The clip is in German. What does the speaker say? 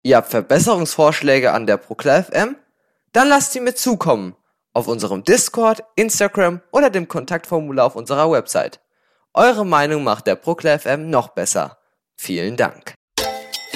Ihr habt Verbesserungsvorschläge an der Proklar FM? Dann lasst sie mir zukommen. Auf unserem Discord, Instagram oder dem Kontaktformular auf unserer Website. Eure Meinung macht der Proklar FM noch besser. Vielen Dank.